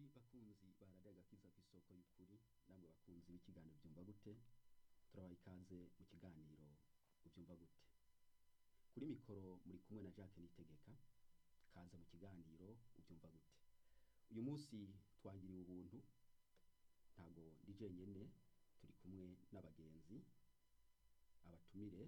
bakunzi baradiyo agakiza ku isoko y'ukuri namwe bakunzi b'ikiganiro byumva gute turabaha ikaze mu kiganiro ubyumva gute kuri mikoro muri kumwe na Jacques Nitegeka kaze mu kiganiro ubyumva gute uyu munsi twangiriye ubuntu ntago ndi jenyene turi kumwe n'abagenzi abatumire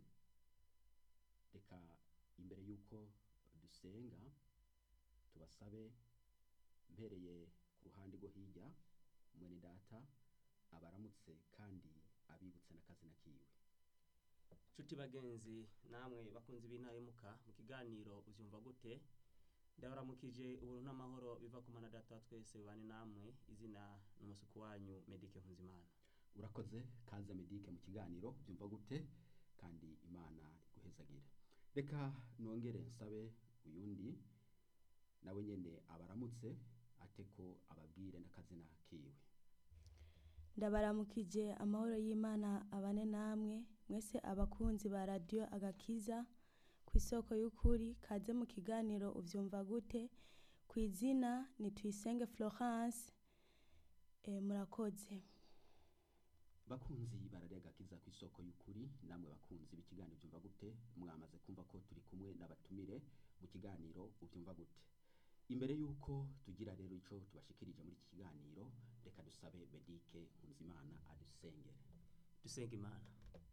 reka imbere yuko dusenga tubasabe mpereye ku ruhande rwo hirya mwene data abaramutse kandi abibutse n'akazina kiwe. Nshuti bagenzi namwe bakunzi b'intahemuka mu kiganiro uvyumva gute ndabaramukije ubuntu n'amahoro biva ku mana data twese bane namwe izina n'umusuku wanyu Medike Nkunzimana. Urakoze kaze Medike mu kiganiro ubyumva gute kandi Imana iguhezagire. Reka nongere nsabe uyundi nawe nyene abaramutse ateko ababwire n'akazina kiwe. Ndabaramukije amahoro y'Imana abane namwe mwese abakunzi ba radio agakiza ku isoko y'ukuri kaze mu kiganiro uvyumva gute kwizina ni Tuyisenge Florence murakoze. Bakunzi baradiyo agakiza ku isoko y'ukuri namwe bakunzi b'ikiganiro ubyumva gute mwamaze kumva ko turi kumwe n'abatumire mu kiganiro ubyumva gute. Imbere yuko tugira rero ico tubashikirije muri iki kiganiro reka dusabe Medike Nkunzimana adusengere. Dusenga Imana.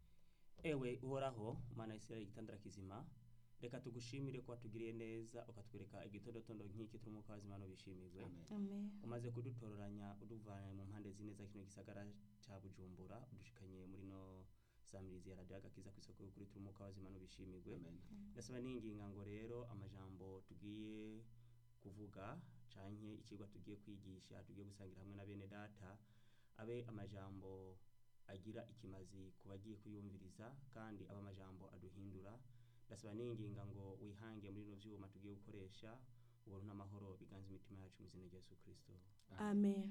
Ewe uhoraho Mana Isirayeli igitandara kizima reka tugushimire ko watugiriye neza ukatwereka igitondo nk'iki turi mu kazi Imana bishimirwe. Amen. Umaze kudutororanya uduvana mu mpande zine za kino gisagara ca Bujumbura udushikanye muri no samirizi ya radio agakiza ku isoko y'ukuri turi mu kazi Imana bishimirwe. Ndasaba ninginga ngo rero amajambo tugiye kuvuga canke ikigwa tugiye kwigisha tugiye gusangira hamwe na bene data abe amajambo agira ikimazi kubagiye kuyumviriza kandi aba amajambo aduhindura. Ndasaba ninginga ngo wihange muri no vyuma tugiye gukoresha ubuntu n'amahoro biganza imitima yacu mu izina rya Yesu Kristo. Amen.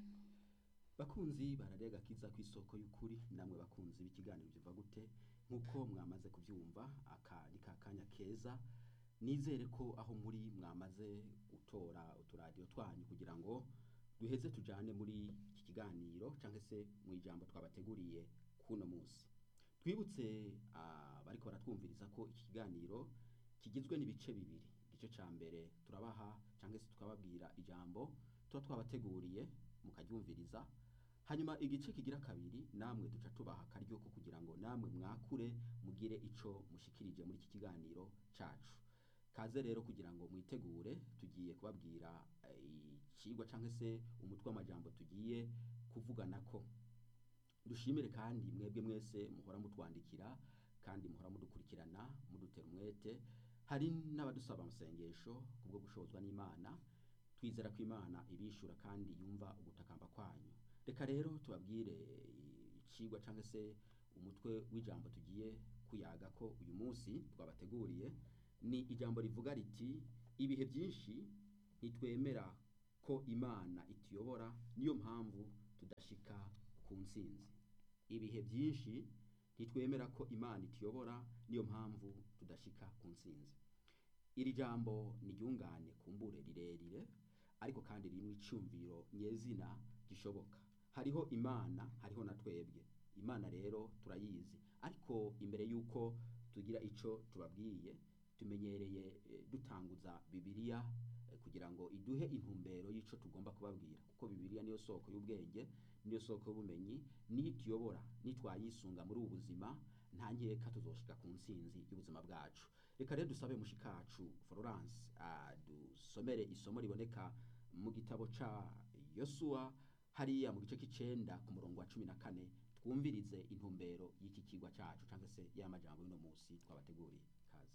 Bakunzi baradiyo agakiza ku isoko y'ukuri namwe bakunzi b'ikiganiro byumva gute nkuko mwamaze kubyumva aka ni kakanya keza nizere ko aho muri mwamaze gutora uturadiyo twanyu kugira ngo duheze tujane muri iki kiganiro canke se mu ijambo twabateguriye kuno munsi. Twibutse bariko baratwumviriza ko iki kiganiro kigizwe n'ibice bibiri. Igice ca mbere turabaha canke se tukababwira ijambo tuba twabateguriye mukaryumviriza, hanyuma igice kigira kabiri namwe duca tubaha akaryo ko kugira ngo namwe mwakure mugire ico mushikirije muri iki kiganiro cacu. Kaze rero kugira ngo mwitegure tugiye kubabwira ikigwa canke se umutwe w'amajambo tugiye kuvuganako. Dushimire kandi mwebwe mwese muhora mutwandikira kandi muhora mudukurikirana mudutera umwete. Hari n'abadusaba amasengesho kubwo gushozwa n'Imana, twizera ko Imana ibishura kandi yumva ugutakamba kwanyu. Reka rero tubabwire ikigwa canke se umutwe w'ijambo tugiye kuyaga ko uyu munsi twabateguriye ni ijambo rivuga riti ibihe byinshi ntitwemera ko Imana ituyobora niyo mpamvu tudashika ku ntsinzi. Ibihe byinshi ntitwemera ko Imana ituyobora niyo mpamvu tudashika ku ntsinzi. Iri jambo ni ryungane kumbure rirerire ariko kandi rimwe icumviro nyezina gishoboka. Hariho Imana hariho na twebwe. Imana rero turayizi ariko imbere yuko tugira ico tubabwiye tumenyereye dutanguza Bibiliya kugira ngo iduhe intumbero y'ico tugomba kubabwira kuko Bibiliya niyo soko y'ubwenge niyo soko y'ubumenyi nituyobora nitwayisunga muri ubuzima nta nkeka tuzoshika ku ntsinzi y'ubuzima bwacu. Reka rero dusabe mushikacu Florence dusomere isomo riboneka mu gitabo ca Yosuwa hariya mu gice k'icenda ku murongo wa 14 twumvirize intumbero y'iki kigwa cacu canke se y'amajambo y'uno munsi twabateguriye. Kaze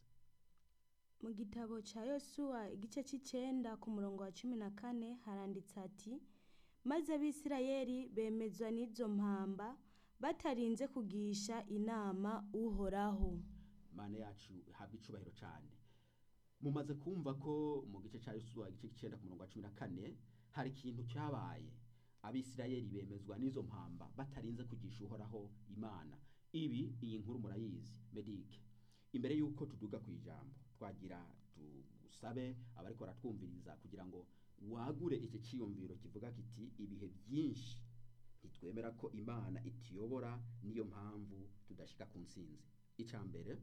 mu gitabo ca Yosuwa igice c'icenda ku murongo wa 14 haranditse ati maze abisirayeli bemezwa n'izo mpamba batarinze kugisha inama uhoraho. Mana yacu habwa icubahiro cane. Mumaze kumva ko mu gice ca Yosuwa igice c'icenda ku murongo wa 14 hari ikintu cyabaye. Abisirayeli bemezwa n'izo mpamba batarinze kugisha uhoraho Imana. Iyi nkuru murayizi Medike. Imbere yuko tuduga ku ijambo twagira tugusabe abariko baratwumviriza kugira ngo wagure iki ciyumviro kivuga kiti ibihe byinshi ntitwemera ko imana ituyobora, niyo mpamvu tudashika ku ntsinzi. Icya mbere,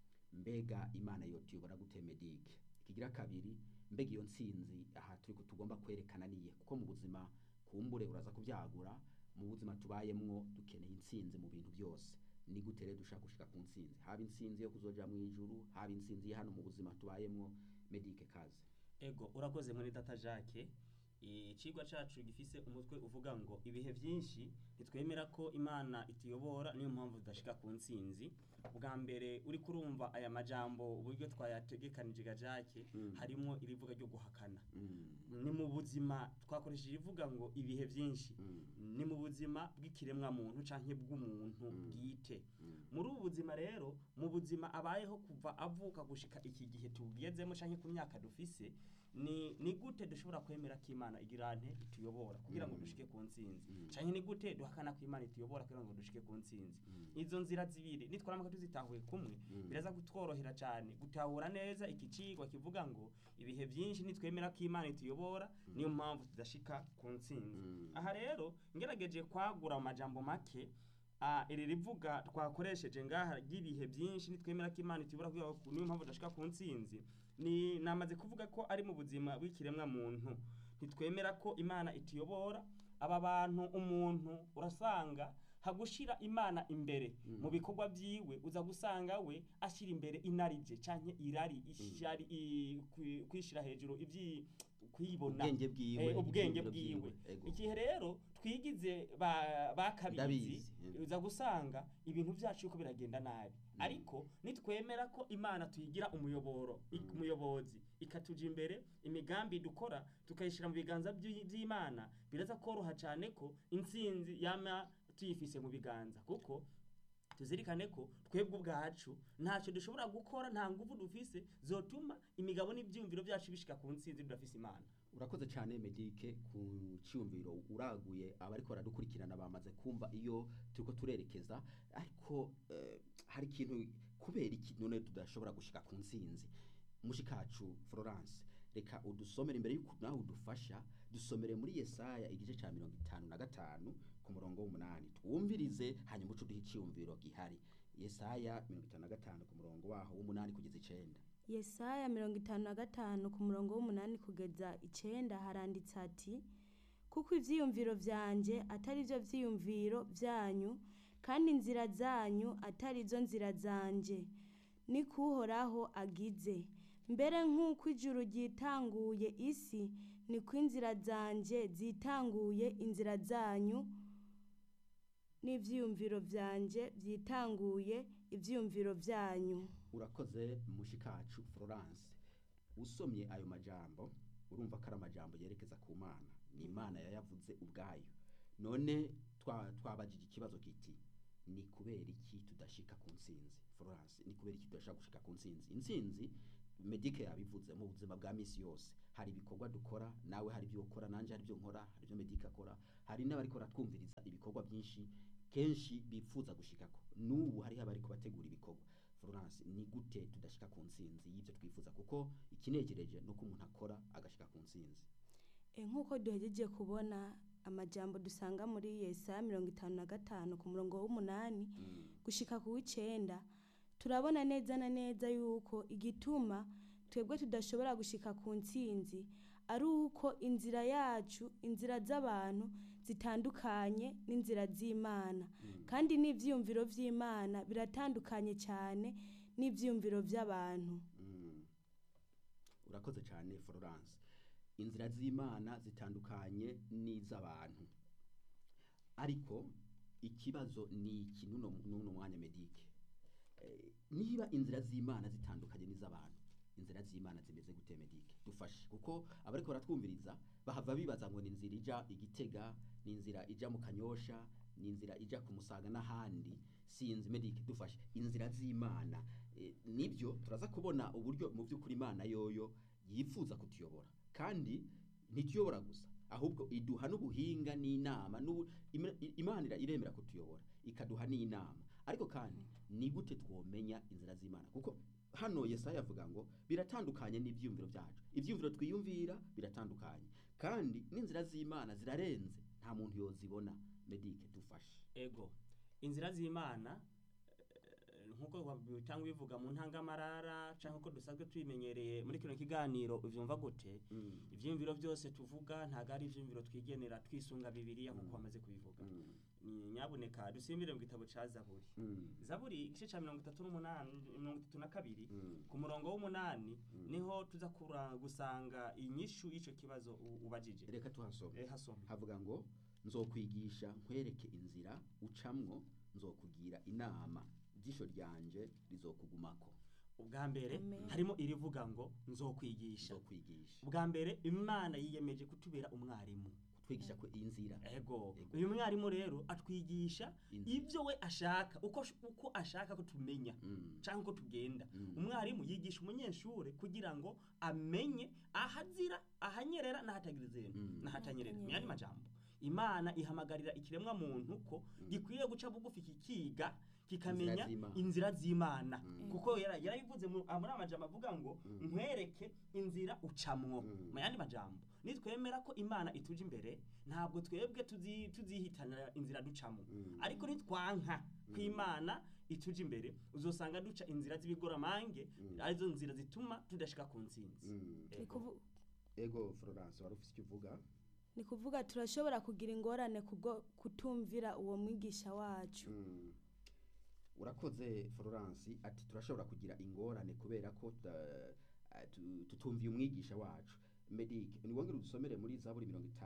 mbega imana yotuyobora gute Medike? Ikigira kabiri, mbega iyo ntsinzi aha tugomba kwerekana niye, kuko mu buzima kumbure uraza kubyagura, mu buzima tubayemwo dukeneye intsinzi mu bintu byose. Ni gute rero dushaka gushika ku ntsinzi, haba intsinzi yo kuzoja mu ijuru, haba intsinzi hano mu buzima tubayemwo? Medike kaze. Ego urakoze muri data Jacques. Icigwa cacu gifise umutwe uvuga ngo ibihe byinshi ntitwemera ko imana ituyobora, niyo mpamvu tudashika ku ntsinzi. Bwa mbere uri kurumva aya majambo uburyo twayategekanije ga Jacques, harimo irivuga ryo guhakana. Ni mu buzima twakoresheje ivuga ngo ibihe byinshi ni mu buzima bw'ikiremwa muntu canke bw'umuntu bwite. Muri ubu buzima rero, mu buzima abayeho kuva avuka gushika iki gihe tugezemo canke ku myaka dufise, ni gute dushobora kwemera ko imana igirante ituyobora kugira ngo dushike ku ntsinzi, canke ni gute duhakana ko imana ituyobora kugira ngo dushike ku ntsinzi? Izo nzira zibiri nitwaramuka tuzitahuye kumwe, biraza kutworohera cyane gutahura neza iki cigwa kivuga ngo ibihe byinshi nitwemera ko imana ituyobora, niyo mpamvu tudashika ku ntsinzi. Aha rero ngerageje kwagura amajambo make, iri rivuga twakoresheje ngaha ry'ibihe byinshi nitwemera ko imana ituyobora kugira ngo niyo mpamvu tudashika ku ntsinzi, ni namaze kuvuga ko ari mu buzima bw'ikiremwa muntu ntitwemera ko imana ituyobora. Aba bantu, umuntu urasanga hagushira imana imbere mu bikorwa byiwe, uza gusanga we ashira imbere inarije canke irari, ishari, kwishira hejuru, kwibona, ubwenge bwiwe. Ikihe rero twigize bakabizi, uza gusanga ibintu byacu uko biragenda nabi. Ariko nitwemera ko imana tuyigira umuyobozi, ikatuja imbere, imigambi dukora tukayishira mu biganza by'Imana, biraza koroha cyane ko intsinzi yama tuyifise mu biganza. Kuko tuzirikane ko twebwe ubwacu ntacyo dushobora gukora, nta nguvu dufise zotuma imigabo n'ibyumviro byacu bishika ku ntsinzi tudafise imana. Urakoze cyane Medike ku cyumviro uraguye. Abariko baradukurikirana bamaze kumva iyo turiko turerekeza, ariko hari ikintu, kubera iki none tudashobora gushika ku ntsinzi? Mushikacu Florence, reka udusomere imbere y'uko nawe udufasha, dusomere muri Yesaya igice ca 55 ku murongo w'8, twumvirize hanyuma uco duhe iciyumviro gihari. Yesaya 55 ku murongo waho w'8 kugeza 9. Yesaya 55 ku murongo w'8 kugeza 9 haranditse ati: kuko ivyiyumviro vyanje atari byo vyiyumviro vyanyu, kandi inzira zanyu atari zo nzira zanje, ni kuhoraho agize. Mbere nk'uko ijuru ryitanguye isi, niko inzira zanje zitanguye inzira zanyu, n'ivyiyumviro vyanje vyitanguye ivyiyumviro vyanyu. Urakoze mushikacu Florence. Usomye ayo majambo urumva ko ari amajambo yerekeza ku Mana, ni Imana yayavuze ubwayo. None twabajije ikibazo kiti, ni kubera iki tudashika ku ntsinzi? Florence, ni kubera iki tudashaka gushika ku ntsinzi? Intsinzi Medike yabivuze mu buzima bwa misi yose, hari ibikorwa dukora, nawe hari ibyo ukora, nanje hari ibyo nkora, hari ibyo Medike akora, hari n'abariko ratwumviriza ibikorwa byinshi kenshi bifuza gushikako. N'ubu hari abari kubategura ibikorwa. Florence, ni gute tudashika ku ntsinzi y'ibyo twifuza? Kuko ikinegereje nuko umuntu akora agashika ku ntsinzi. Nkuko duhejeje kubona amajambo dusanga muri Yesaya 55 ku murongo w'8 gushika ku w'9, turabona neza na neza yuko igituma twebwe tudashobora gushika ku ntsinzi ari uko inzira yacu, inzira z'abantu zitandukanye n'inzira z'Imana, kandi n'ivyiyumviro vy'Imana biratandukanye cyane n'ivyiyumviro by'abantu. Urakoze cyane Florence. Inzira z'Imana zitandukanye n'iz'abantu, ariko ikibazo ni iki nuno mwanya Medike, niba inzira z'Imana zitandukanye n'iz'abantu, inzira z'Imana zimeze gute Medike? Dufashe, kuko abariko baratwumviriza bahava bibaza ngo ni inzira ija Igitega, ni inzira ija mu Kanyosha, ni inzira ija ku Musaga n'ahandi. Sinzi Medike, dufashe inzira z'Imana. Nibyo turaza kubona uburyo mu by'ukuri Imana yoyo yifuza kutuyobora, kandi ntituyobora gusa, ahubwo iduha n'ubuhinga n'inama. Imana iremera kutuyobora, ikaduha n'inama. Ariko kandi ni gute twomenya inzira z'Imana? Kuko hano Yesaya avuga ngo biratandukanye n'ivyumviro byacu, ivyumviro twiyumvira biratandukanye kandi n'inzira z'Imana zirarenze nta muntu yozibona. Medike dufashe. Ego inzira z'Imana nkuko bitanga bivuga mu ntangamarara canke uko dusanzwe twimenyereye muri kino kiganiro uvyumva gute? Ivyumviro byose tuvuga ntago ari ivyumviro twigenera twisunga Bibiliya kuko bamaze kubivuga. Nyabuneka dusimbire mu gitabo ca Zaburi. Zaburi igice ca 32 ku murongo w'8 niho tuza gusanga inyishu y'ico kibazo ubajije. Reka tuhasome. Hasome. Havuga ngo nzokwigisha nkwereke inzira ucamwo, nzokugira inama, ijisho ryanje rizokugumako. Ubwa mbere harimo irivuga ngo nzokwigisha. Ubwa mbere Imana yiyemeje kutubera umwarimu, kutwigisha ko inzira. Ego uyu mwarimu rero atwigisha ivyo we ashaka, uko ashaka ko tumenya canke ko tugenda. Umwarimu yigisha umunyeshure kugira ngo amenye ahazira, ahanyerera nahatanyerera. Myani majambo Imana ihamagarira ikiremwa muntu ko gikwiye guca bugufi kikiga kikamenya inzira z'Imana, kuko yarabivuze muri amajambo avuga ngo nkwereke inzira ucamwo. Myani majambo nitwemera ko Imana ituje imbere ntabwo twebwe tuzihitanira inzira ducamo, ariko nitwanka ko Imana ituje imbere uzosanga duca inzira z'ibigoramange, arizo nzira zituma tudashika ku ntsinzi. Ego Florence warufise kivuga. Ni kuvuga turashobora kugira ingorane kubwo kutumvira uwo mwigisha wacu. Urakoze Florence ati turashobora kugira ingorane kubera ko tutumviye umwigisha wacu. Medike ni wongera udusomere muri Zaburi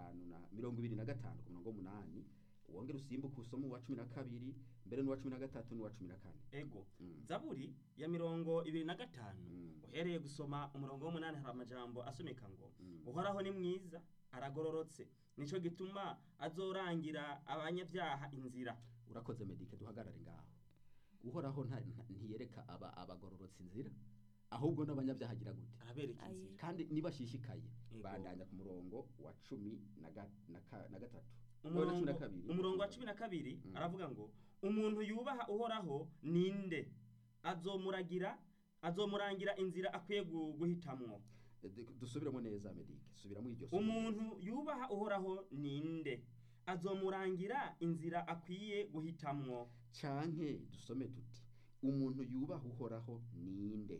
25 ku murongo w'8, wongera usimbuka usoma wa 12 mbere n'uwa 13 n'uwa 14. Ego Zaburi ya 25 uhereye gusoma umurongo w'8 hari amajambo asomeka ngo uhoraho ni mwiza aragororotse nico gituma azorangira abanyabyaha inzira. Urakoze Medike duhagarare ngaho. Uhoraho ntiyereka abagororotse inzira, ahubwo n'abanyabyaha agira gute? Arabereka inzira kandi nibashishikaye. Bandanya ku murongo wa 13. Umurongo wa 12 aravuga ngo umuntu yubaha uhoraho ninde? Azomurangira inzira akwiye guhitamwo. Dusubiramo neza Medike, subiramo iryo. Umuntu yubaha uhoraho ninde? Azomurangira inzira akwiye guhitamwo. Canke dusome tuti umuntu yubaha uhoraho ninde?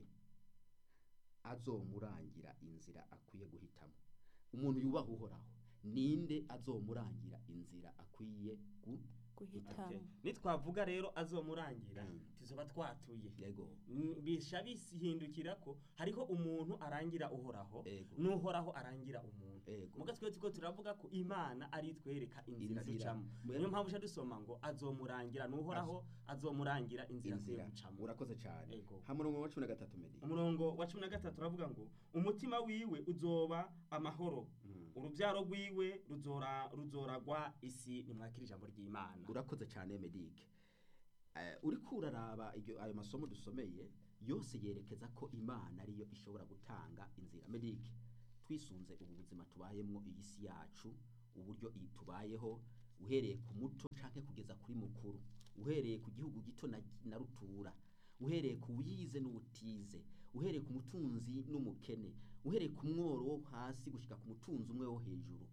Azomurangira inzira akwiye guhitamo. Umuntu yubaha uhoraho ninde azomurangira inzira akwiye guhitamo? Nitwavuga rero azomurangira tuzoba twatuye. Yego bisha bisihindukira ko hariho umuntu arangira uhoraho n'uhoraho arangira umuntu. Muga twese turavuga ko Imana ari twereka inzira ducamo. Niyo mpamvu sha dusoma ngo azomurangira n'uhoraho azomurangira inzira ducamo. Urakoze cyane. Ha murongo wa 13 Medike. Umurongo wa 13 uravuga ngo umutima wiwe uzoba amahoro, urubyaro rwiwe ruzoragwa isi. Nimwakira ijambo ry'Imana. Urakoze cyane Medike. Uri kuraraba ayo masomo dusomeye yose yerekeza ko Imana ariyo ishobora gutanga inzira. Medike twisunze ubu buzima tubayemwo iyi si yacu, uburyo tubayeho uhereye ku muto canke kugeza kuri mukuru, uhereye ku gihugu gito na rutura, uhereye ku wize n'ubutize, uhereye ku mutunzi n'umukene, uhereye ku mworo wo hasi gushika ku mutunzi umwe wo hejuru,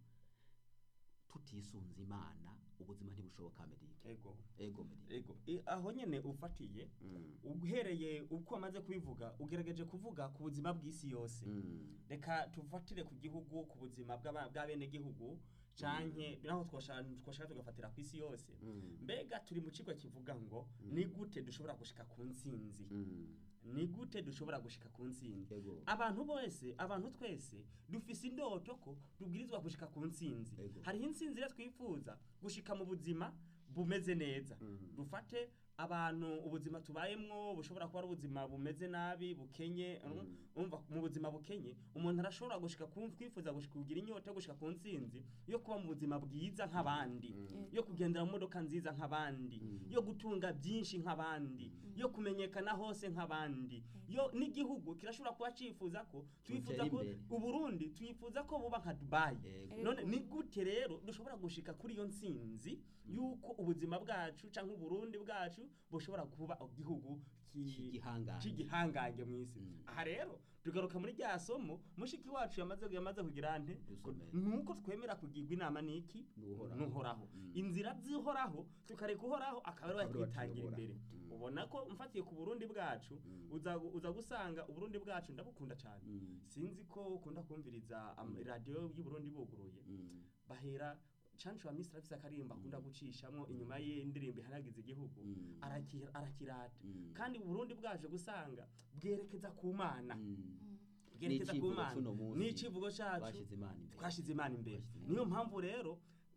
tutisunze Imana ubuzima ntibushoboka Medike. Ego Medike. Aho nyene ufatiye uhereye uko amaze kubivuga ugerageje kuvuga ku buzima bw'isi yose. Reka tufatire ku gihugu, ku buzima bw'abene gihugu canke naho twashaka tugafatira ku isi yose. Mbega turi mu kigo kivuga ngo ni gute dushobora gushika ku ntsinzi? Ni gute dushobora gushika ku ntsinzi? Abantu twese dufise indoto ko tubwirizwa gushika ku ntsinzi. Hariho intsinzi rero twifuza gushika mu buzima bumeze neza. Dufate abantu ubuzima tubayemwo bushobora kuba ari ubuzima bumeze nabi bukenye. Umva mu buzima bukenye umuntu arashobora gushika kwifuza gushika kugira inyota gushika ku ntsinzi yo kuba mu buzima bwiza nk'abandi, yo kugendera mu modoka nziza nk'abandi, yo gutunga byinshi nk'abandi, yo kumenyekana hose nk'abandi. Yo n'igihugu kirashobora kuba cifuza ko twifuza ko uburundi twifuza ko buba nka Dubai. None ni gute rero dushobora gushika kuri iyo ntsinzi yuko ubuzima bwacu canke uburundi bwacu bushobora kuba igihugu cy'igihangange mu isi. Aha rero tugaruka muri rya somo mushiki wacu yamaze kugira nte nuko twemera kugirwa inama niki n'uhoraho inzira zihoraho tukareka uhoraho akaba ari kwitangira imbere. Ubona ko mfatiye ku Burundi bwacu uza gusanga Uburundi bwacu ndabukunda cyane. Sinzi ko ukunda kumviriza radio y'u Burundi buguruye bahera Chancho wa Misra afise akarimba akunda gucishamwo inyuma y'indirimbo ihanagiza igihugu arakirata kandi Burundi bwaje gusanga bwerekeza ku Mana bwerekeza ku Mana n'icivugo cyacu twashize Imana imbere. Niyo mpamvu rero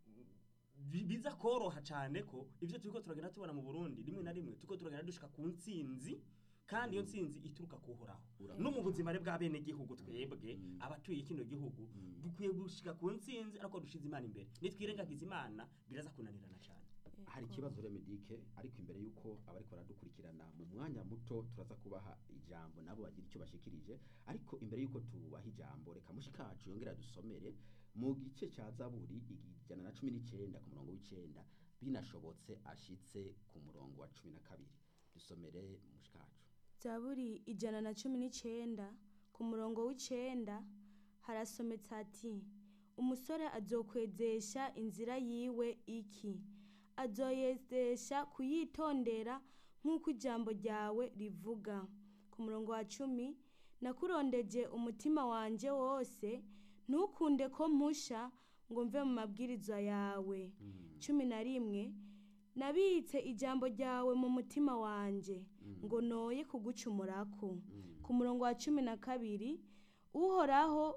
biza koroha cyane ko ivyo turiko turagenda tubona mu Burundi rimwe na rimwe tuko turagenda dushika ku ntsinzi kandi iyo ntsinzi ituruka kuhoraho no mu buzima bwa bene gihugu twebwe abatuye kino gihugu dukwiye gushika ku ntsinzi ariko dushize Imana imbere nitwirengagiza Imana biraza kunanirana cyane. Hari ikibazo Remedike ariko imbere yuko abariko baradukurikirana mu mwanya muto turaza kubaha ijambo nabo bagira icyo bashikirije ariko imbere yuko tubaha ijambo reka mushikacu yongera dusomere mu gice cya Zaburi 119 ku murongo w'9 binashobotse ashitse ku murongo wa 12 dusomere mushikacu. Zaburi 119 ku murongo w'9 harasometse ati umusore azokwezesha inzira yiwe iki azoyezesha kuyitondera nk'uko ijambo ryawe rivuga. Ku murongo wa 10 nakurondeje umutima wanje wose ntukunde ko mpusha ngo mve mu mabwirizwa yawe. 11 nabitse ijambo ryawe mu mutima wanje ngo noye kugucumurako. Ku murongo wa 12 uhoraho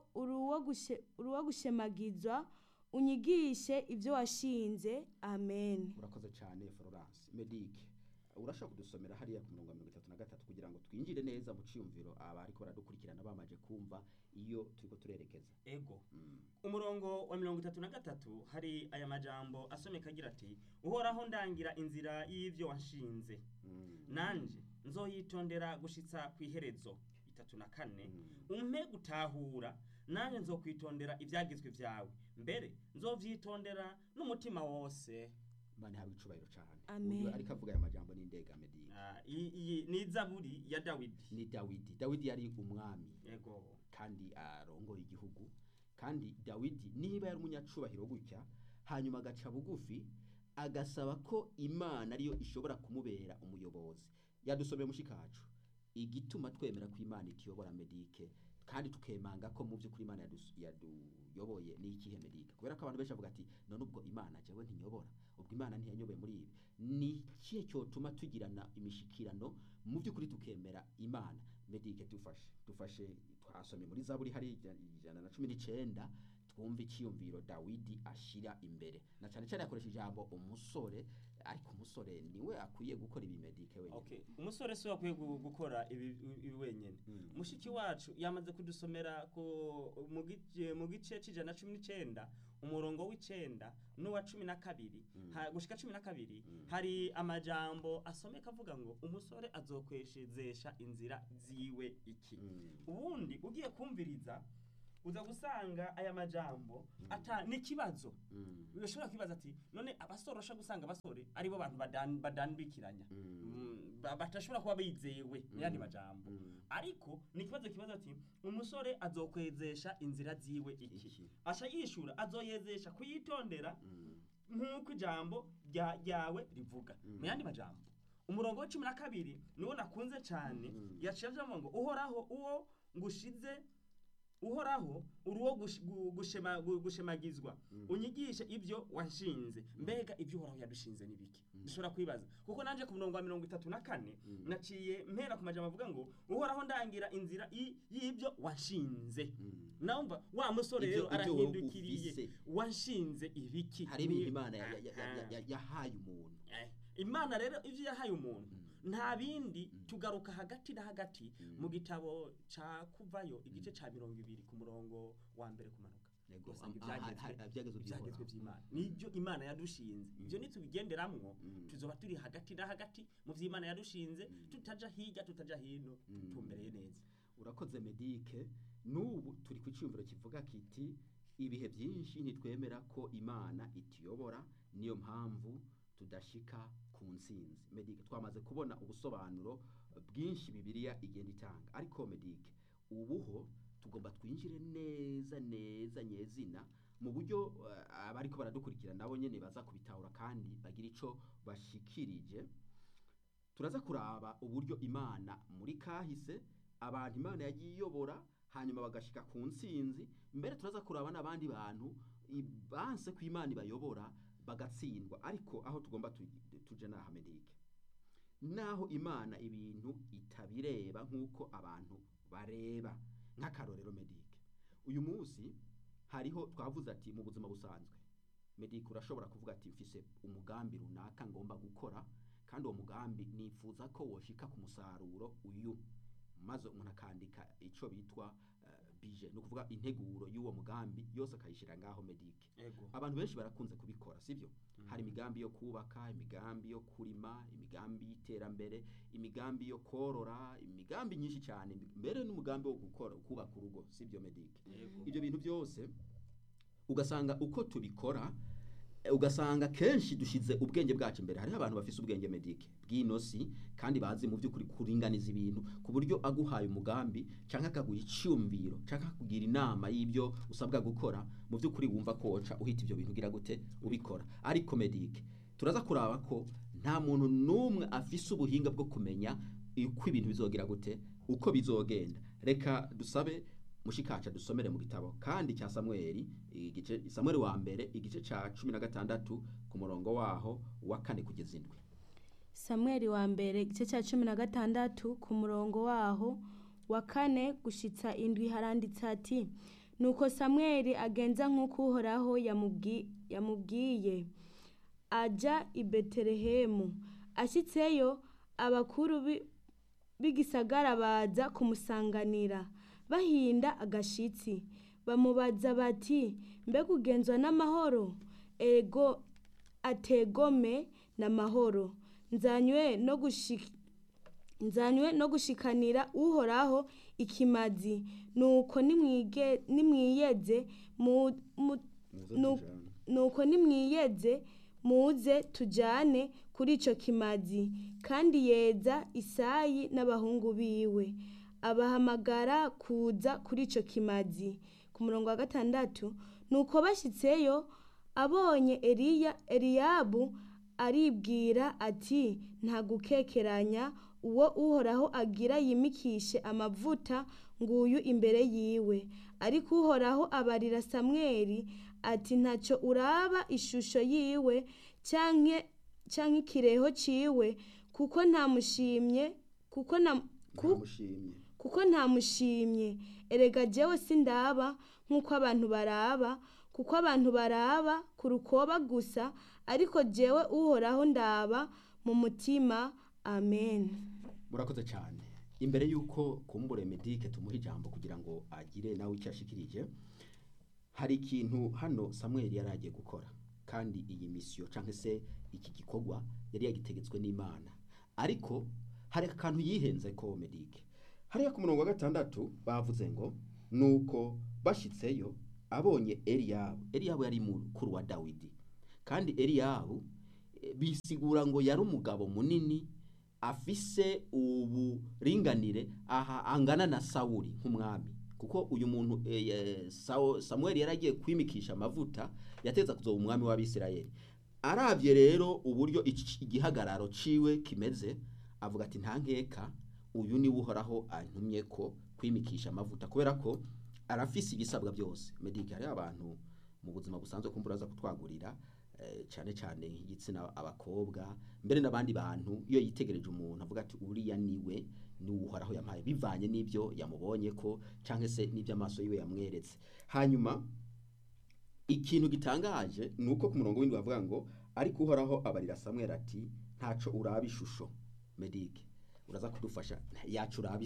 uruwo gushemagizwa unyigishe ibyo washinze. Amen. Urakoze cyane Florence. Medike urashaka kudusomera hariya ku murongo wa 33 kugira ngo twinjire neza mu ciyumviro abariko baradukurikirana bamaje kumva iyo turiko turerekeza. Ego umurongo wa 33 hari aya majambo asomeka agira ati uhoraho ndangira inzira y'ivyo washinze nanje nzoyitondera gushitsa kwiherezo. 34 umpe gutahura nanje nzokwitondera ivyagizwe vyawe mbere nzovyitondera n'umutima wose. Imana habe icubahiro cyane. Amen. Ariko avuga aya majambo n'indega Medike. Iyi ni Zaburi ya Dawidi. Ni Dawidi yari umwami. Yego. Kandi arongoye igihugu kandi Dawidi niba yari umunyacubahiro gutya hanyuma agaca bugufi agasaba ko Imana ariyo ishobora kumubera umuyobozi. Yadusomeye mushikacu igituma twemera ko Imana itiyobora Medike kandi tukemanga ko mu by'ukuri Imana yaduyoboye ni ikihe Medike kubera ko abantu benshi bavuga ati none ubwo Imana jewe ntiyobora ubwo Imana ntiyanyoboye muri ibi ni kihe cyotuma tugirana imishikirano mu by'ukuri tukemera Imana. Medike dufashe twasomye muri Zaburi hari 119 twumva ikiyumviro Dawidi ashira imbere na cyane cyane yakoresha ijambo umusore ariko umusore niwe akwiye gukora ibi Medike wenyine. Okay, umusore so akwiye gukora ibi wenyine. Mushiki wacu yamaze kudusomera ko mu gice cijana 19 umurongo w'9 n'uwa 12 gushika 12 hari amajambo asomeka avuga ngo umusore azokweshezesha inzira ziwe iki. Ubundi ugiye kumviriza uza gusanga aya majambo ata nikibazo. Urashobora kwibaza ati none abasore urashaka gusanga abasore ari bo bantu badanbikiranya batashobora kuba bizewe yandi majambo ariko nikibazo kibaza ati umusore azokwezesha inzira ziwe iki asha yishura azoyezesha kuyitondera nk'uko ijambo ryawe rivuga mu yandi majambo. Umurongo wa 12 niwo nakunze cyane yaciye ngo uhoraho uwo ngushize uhoraho uruwo gushemagizwa unyigishe ibyo washinze. Mbega ibyo uhoraho yadushinze nibiki dushobora kwibaza kuko nanje ku murongo wa 34 naciye mpera ku majambo avuga ngo uhoraho ndangira inzira y'ibyo washinze. Naumva wa musore rero arahindukiriye washinze ibiki hari ibintu Imana yahaye umuntu. Imana rero ivyo yahaye umuntu nta bindi tugaruka hagati na hagati mu gitabo ca Kuvayo igice ca 20 ku murongo wa mbere kumanuka. Ivyagezwe vy'Imana nibyo Imana yadushinze. Ivyo nitubigenderamwo tuzoba turi hagati na hagati mu vy'Imana yadushinze tutaja hirya tutaja hino tumbereye neza. Urakoze Medike. Nubu turi ku cyumviro kivuga kiti ibihe byinshi nitwemera ko Imana itiyobora niyo mpamvu tudashika ku ntsinzi. Medike twamaze kubona ubusobanuro bwinshi Bibiliya igenda itanga, ariko Medike ubuho tugomba twinjire neza neza nyezina mu buryo abariko baradukurikira nabo nyene baza kubitahura kandi bagira ico bashikirije. Turaza kuraba uburyo Imana muri kahise abantu Imana yagiye iyobora hanyuma bagashika ku ntsinzi, mbere turaza kuraba n'abandi bantu banse ko Imana ibayobora bagatsindwa. Ariko aho tugomba tuje naha Medike, naho Imana ibintu itabireba nk'uko abantu bareba. Nk'akarorero Medike, uyu munsi hariho twavuze ati mu buzima busanzwe Medike urashobora kuvuga ati mfise umugambi runaka ngomba gukora, kandi uwo mugambi nifuza ko woshika ku musaruro uyu, maze umuntu akandika ico bitwa bije, no kuvuga integuro y'uwo mugambi yose akayishira ngaho Medike. Abantu benshi barakunze kubikora, sivyo? Hari imigambi yo kubaka, imigambi yo kurima, imigambi y'iterambere, imigambi yo korora, imigambi nyinshi cyane, mbere n'umugambi wo gukora kubaka urugo, sivyo Medike? Ibyo bintu byose ugasanga uko tubikora, ugasanga kenshi dushize ubwenge bwacu imbere. Hari abantu bafise ubwenge Medike bw'inosi kandi bazi mu by'ukuri kuringaniza ibintu, ku buryo aguhaye umugambi canka akaguha icyumviro canka kugira inama y'ibyo usabwa gukora, mu by'ukuri wumva koca uhita ibyo bintu ugira gute ubikora. Ariko Medike turaza kuraba ko nta muntu numwe afise ubuhinga bwo kumenya uko ibintu bizogira gute, uko bizogenda. Reka dusabe mushikaca dusomere mu gitabo kandi cya Samueli, igice Samueli wa mbere igice ca 16 ku murongo waho wa 4 kugeza 7. Samueli wa mbere igice cya 16 ku murongo waho wa 4 gushitsa 7 haranditse ati: nuko Samueli agenza nk'uko Uhoraho yamubwiye, aja i Betelehemu. Ashitseyo abakuru b'igisagara baza kumusanganira bahinda agashitsi, bamubaza bati: mbega ugenzwa n'amahoro? Ego, ategome n'amahoro. Nzanywe no gushikanira Uhoraho ikimazi. Nuko nimwiyeze muze tujane kuri ico kimazi. Kandi yeza Isayi n'abahungu biwe, abahamagara kuza kuri ico kimazi. Ku murongo wa 6, nuko bashitseyo abonye Eliyabu aribwira ati: nta gukekeranya, uwo Uhoraho agira yimikishe amavuta nguyu imbere yiwe. Ariko Uhoraho abarira Samueli ati: ntacyo uraba ishusho yiwe canke ikireho ciwe, kuko ntamushimye. Erega jewe sindaba nk'uko abantu baraba, kuko abantu baraba ku rukoba gusa, ariko jewe Uhoraho ndaba mu mutima. Amen. Murakoze cyane. Imbere yuko kumbure Medike tumuha ijambo kugira ngo agire nawe icyo ashikirije, hari ikintu hano Samueli yaragiye gukora, kandi iyi mission canke se iki gikorwa yari yagitegetswe n'Imana. Ariko hari akantu yihenze ko Medike. Hariya ku murongo wa 6 bavuze ngo nuko bashitseyo abonye Eliyabu yari mukuru wa Dawidi, kandi Eliyabu bisigura ngo yari umugabo munini afise uburinganire angana na Sawuli nk'umwami, kuko uyu muntu Samueli yaragiye kwimikisha amavuta yateza kuzoba umwami w'Abisirayeli. Aravye rero uburyo igihagararo ciwe kimeze, avuga ati nta nkeka uyu ni Uhoraho antumye ko kwimikisha amavuta, kubera ko arafise ibisabwa byose. Medike, hari abantu mu buzima busanzwe kumbura za kutwagurira cyane cyane igitsina abakobwa, mbere n'abandi bantu, iyo yitegereje umuntu avuga ati uriya niwe ni Uhoraho yampaye, bivanye n'ibyo yamubonye ko canke se n'ibyo amaso yiwe yamweretse. Hanyuma ikintu gitangaje nuko ku murongo w'indwi bavuga ngo ariko Uhoraho abarira Samuel ati: ntaco uraba ishusho. Medike, uraza kudufasha yacu uraba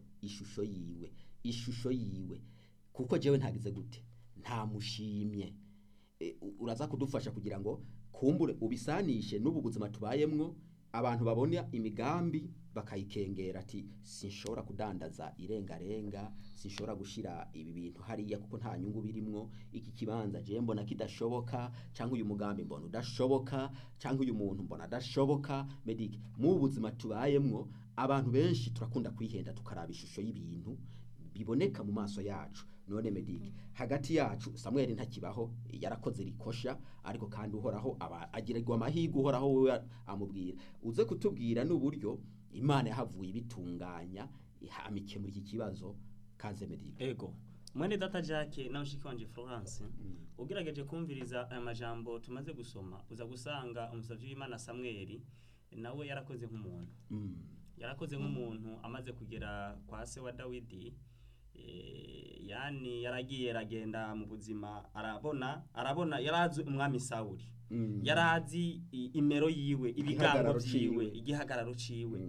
ishusho yiwe, kuko jewe ntagize gute, ntamushimye. Uraza kudufasha kugira ngo kumbure ubisanishe n'ubu buzima tubayemwo, abantu babona imigambi bakayikengera ati sinshobora kudandaza irengarenga, sinshobora gushira ibi bintu hariya kuko nta nyungu birimwo, iki kibanza je mbona kidashoboka, cyangwa uyu mugambi mbona udashoboka, cyangwa uyu muntu mbona adashoboka. Medike, mu buzima tubayemwo abantu benshi turakunda kwihenda tukaraba ishusho y'ibintu biboneka mu maso yacu. None Medike, hagati yacu Samuel ntakibaho, yarakoze rikosha, ariko kandi uhoraho agirirwa amahirwe, uhoraho wewe amubwira uze kutubwira n'uburyo Imana yahavuye bitunganya ihamike muri iki kibazo. Kaze Medike. Ego mwene data Jacques na mushiki wanje Florence, ugerageje kumviriza aya majambo tumaze gusoma, uza gusanga umusavyi w'Imana Samuel nawe yarakoze nk'umuntu. Yarakoze nk'umuntu amaze kugera kwa se wa Dawidi. Yani yaragiye ragenda mu buzima, arabona yarazi umwami Sauli, yarazi imero yiwe, ibigango byiwe, igihagararo ciwe.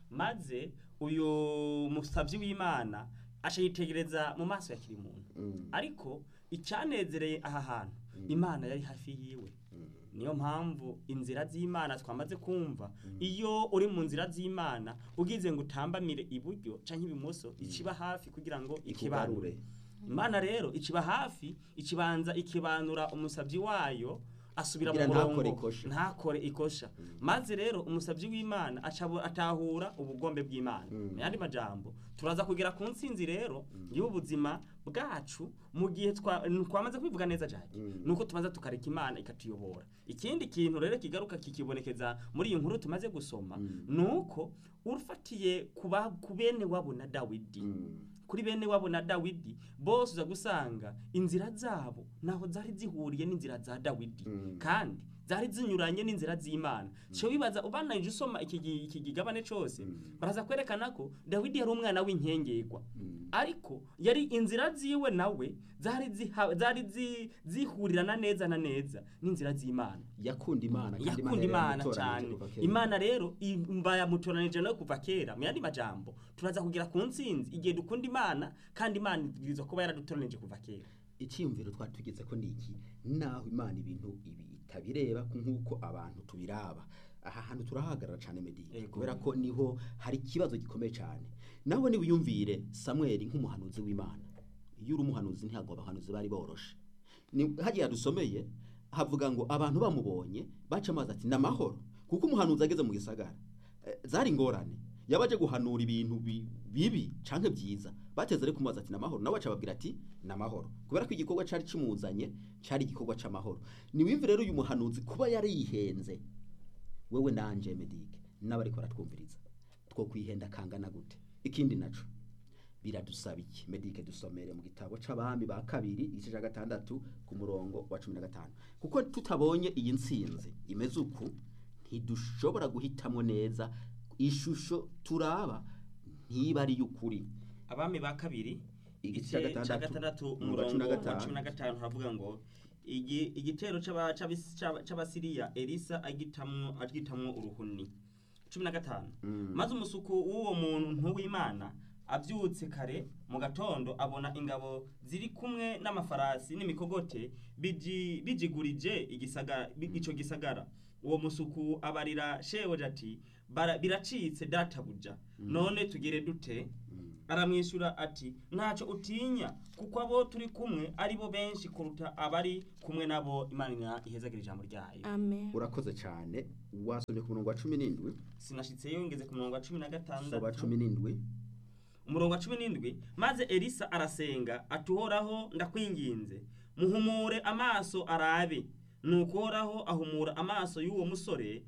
Maze uyu musavyi w'Imana ashayitegereza mu maso ya kiri muntu, ariko icyanezereye aha hantu Imana yari hafi yiwe. Niyo mpamvu inzira z'Imana twamaze kumva, iyo uri mu nzira z'Imana ugize ngo utambamire iburyo canke ibumoso, ikiba hafi kugira ngo ikibarure. Imana rero ikiba hafi, ikibanza ikibanura umusavyi wayo asubira mu murongo, ntakore ikosha. Maze rero umusavyi w'Imana atahura ubugombe bw'Imana. Yandi majambo turaza kugera ku nsinzi rero y'ubuzima bwacu mu gihe twamaze kwivuga neza Jacques, nuko tumaze tukareka Imana ikatuyobora. Ikindi kintu rero kigaruka kikibonekeza muri iyi nkuru tumaze gusoma, nuko urufatiye ku bene wabo na Dawidi. Kuri bene wabo na Dawidi bose uza gusanga inzira zabo naho zari zihuriye n'inzira za Dawidi, kandi zari zinyuranye n'inzira z'Imana. Cyo wibaza ubananje usoma iki gigabane cyose, baraza kwerekana ko Dawidi yari umwana w'inkengerwa, ariko yari inzira ziwe nawe zari zihurirana neza na neza n'inzira z'Imana. Yakunda Imana kandi Imana cyane. Imana rero imbaya mutoranije no kuva kera. Mu yandi majambo turaza kugira ku nsinzi igihe dukunda Imana, kandi Imana ibwirizwa kuba yaradutoranije kuva kera. Icyumviro twatugeze ko niki, naho Imana ibintu ibi itabireba nk'uko abantu tubiraba. Aha hantu turahagarara cyane Medike, kubera ko niho hari ikibazo gikomeye cyane. Nawe nibuyumvire Samuel nk'umuhanuzi w'Imana. Iyo uri umuhanuzi ntago abahanuzi bari boroshe. Ni hagiye dusomeye havuga ngo abantu bamubonye baca amazi ati namahoro, kuko umuhanuzi ageze mu gisagara zari ngorane, yabaje guhanura ibintu bibi canke byiza, batezere kumaza ati namahoro, nawe aca babwira ati namahoro, kubera ko igikorwa cari kimuzanye cari igikorwa c'amahoro. Ni wimve rero uyu muhanuzi kuba yari yihenze. Wewe nanje Medike nawe ariko aratwumviriza, two kwihenda kangana gute? Ikindi naco biradusaba iki Medike? Dusomere mu gitabo c'Abami ba kabiri igice ca 6 ku murongo wa 15, kuko tutabonye iyi nsinzi imeze uku ntidushobora guhitamwo neza ishusho turaba ntiba ari y'ukuri. Abami ba kabiri igice ca 6 umurongo wa 15 havuga ngo igitero c'abasiriya Elisa agitamwo uruhuni. 15 maze umusuku w'uwo muntu w'Imana abyutse kare mu gatondo abona ingabo ziri kumwe n'amafarasi n'imikogote bijigurije ico gisagara. Uwo musuku abarira shewe ati biracitse databuja, none tugire dute? Aramwishura ati ntacyo utinya, kuko abo turi kumwe ari bo benshi kuruta abari kumwe nabo. Imana ihezagira ijambo ryayo. Amen. Urakoze cyane. Wasomye ku murongo wa 17. Sinashitseyo ngeze ku murongo wa 16. Soba 17. Umurongo wa 17, maze Elisa arasenga atuhoraho ndakwinginze muhumure amaso arabe. Nukoraho ahumura amaso y'uwo musore,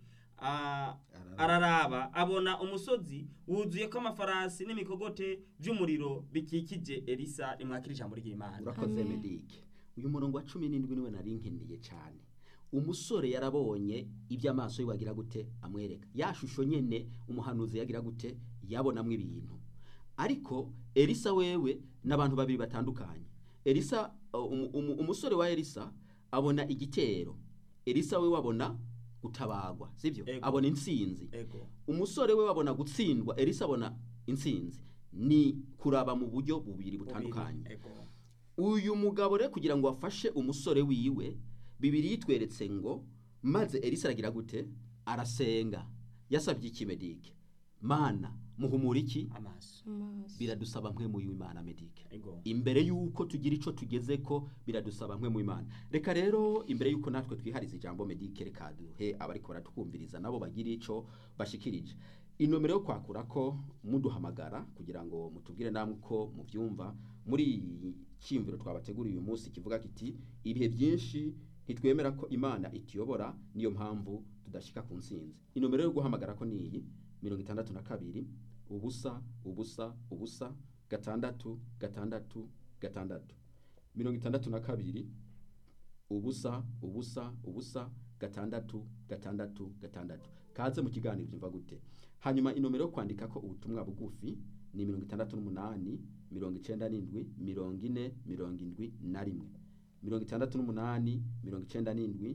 araraba abona umusozi wuzuye ko amafarasi n'imikogote by'umuriro bikikije Elisa. Imwakira ijambo ry'Imana. Urakoze Medike. Uyu murongo wa 17 niwe nari nkeneye cyane. Umusore yarabonye iby'amaso yiwagira gute amwereka, ya shusho nyene umuhanuzi yagira gute yabonamwe ibintu. Ariko Elisa wewe n'abantu babiri batandukanye. Elisa umusore wa Elisa abona igitero, Elisa we wabona gutabagwa, sivyo? Abona insinzi. Umusore we wabona gutsindwa, Elisa abona insinzi. Ni kuraba mu buryo bubiri butandukanye. Uyu mugabo rero kugira ngo afashe umusore wiwe, Bibiri yitweretse ngo maze Elisa aragira gute arasenga. Yasabye iki Medike? mana muhumura iki amaso amaso biradusaba mpwe mu Imana Medike ego imbere yuko tugira ico tugeze ko biradusaba mpwe mu Imana reka rero imbere yuko natwe twihariza ijambo Medike reka duhe abariko baratwumviriza nabo bagira ico bashikirije inomero yo kwakura ko muduhamagara kugira ngo mutubwire namwe ko muvyumva muri cyimviro twabateguriye uyu munsi kivuga kiti ibihe byinshi ntitwemera ko Imana itiyobora niyo mpamvu tudashika ku ntsinzi inomero yo guhamagara ko niyi 62 ubusa ubusa ubusa gatandatu gatandatu gatandatu 62 ubusa ubusa ubusa gatandatu gatandatu gatandatu kaze mu kiganiro byumva gute hanyuma inomero yo kwandika ko ubutumwa bugufi ni 68 97 40 71 68 97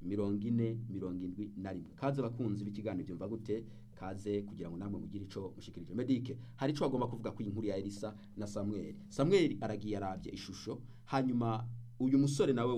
40 kaze bakunzi b'ikiganiro byumva gute kaze kugira ngo namwe mugire ico mushikirije Medike hari ico agomba kuvuga ku inkuru ya Elisa na Samuel aragiye arabye ishusho hanyuma uyu musore nawe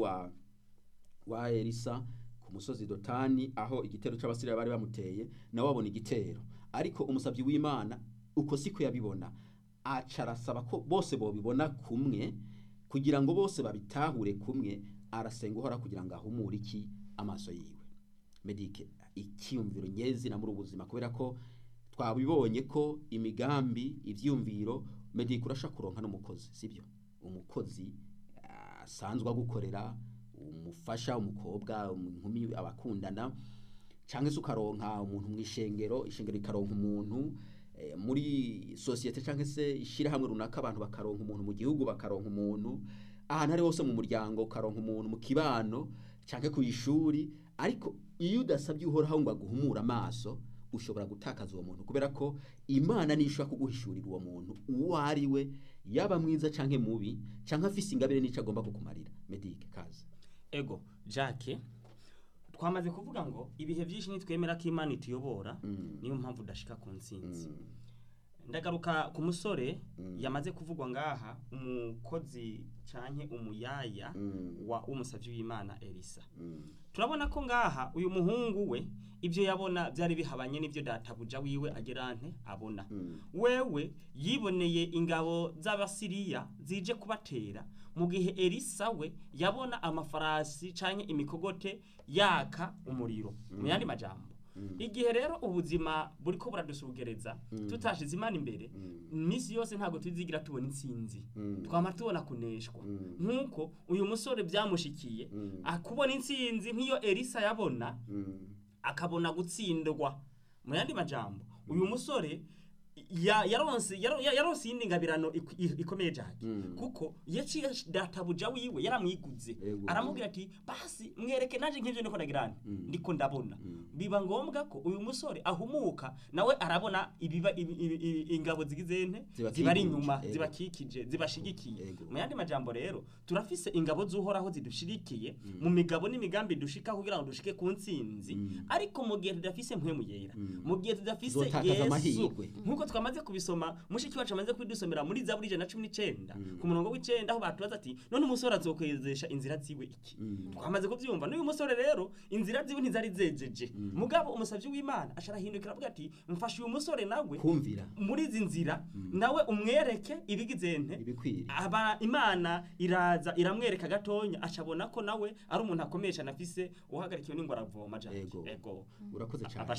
wa Elisa ku musozi Dotani aho igitero c'abasirya bari bamuteye nawe abona igitero ariko umusavyi w'Imana uko siko yabibona acarasaba ko bose bobibona kumwe kugira ngo bose babitahure kumwe arasenga uhora kugira ngo ahumure iki amaso yiwe Medike icyumviro nyezi na muri ubuzima kubera ko twabibonye ko imigambi ivyumviro Medike urasha kuronka n'umukozi sibyo umukozi asanzwe gukorera umufasha umukobwa inkumi abakundana cyangwa se ukaronka umuntu mwishengero ishengero ikaronka umuntu muri societe cyangwa se ishira hamwe runaka abantu bakaronka umuntu mu gihugu bakaronka umuntu ahantu ari hose mu muryango ukaronka umuntu mu kibano cyangwa ku ishuri ariko iyo udasabye uhoraho ngo aguhumura amaso ushobora gutakaza uwo muntu kubera ko Imana nishobora kuguhishurira uwo muntu uwo ari we yaba mwiza cyangwa mubi cyangwa afise ingabire n'ico agomba kukumarira Medike kaze ego Jacques twamaze kuvuga ngo ibihe byinshi nitwemera ko Imana ituyobora niyo mpamvu udashika ku ntsinzi ndagaruka ku musore yamaze kuvugwa ngaha umukozi canke umuyaya wa umusavyi w'Imana Elisa turabona ko ngaha uyu muhungu we ibyo yabona byari bihabanye n'ibyo databuja wiwe agerante abona wewe yiboneye ingabo z'abasiriya zije kubatera mu gihe Elisa we yabona amafarasi canke imikogote yaka umuriro mu yandi majambo igihe rero ubuzima buriko buradusugereza tutashize Imana imbere misi yose ntago tuzigira tubona intsinzi twama tubona kuneshwa nkuko uyu musore byamushikiye akubona intsinzi nk'iyo Elisa yabona akabona gutsindwa mu yandi majambo uyu musore yaronse yindi ngabirano ikomeye cyane kuko yaciye databuja wiwe yaramwiguze aramubwira ati basi mwereke naje nk'ivyo niko ndagirana ndiko ndabona biba ngombwa ko uyu musore ahumuka nawe arabona ibiba ingabo zigizente zibari inyuma zibakikije zibashigikiye mu yandi majambo rero turafise ingabo z'uhoraho zidushirikiye mu migabo n'imigambi dushika kugira ngo dushike ku ntsinzi ariko mu gihe tudafise mpwemu yera mu gihe tudafise Yesu nkuko twamaze kubisoma mushiki wacu amaze kwidusomera muri Zaburi 119 ku murongo w'9 aho batubaza ati none umusore azokwezesha inzira ziwe iki twamaze kuvyumva n'uyu musore rero inzira ziwe ntizari zejeje mugabo umusavyi w'Imana asharahindukira avuga ati mfashe uyu musore nawe kumvira muri izi nzira nawe umwereke ibigizente aba Imana iraza iramwereka gatonya acabona ko nawe ari umuntu akomesha nafise uhagarikiwe n'ingwa aravoma ego urakoze cyane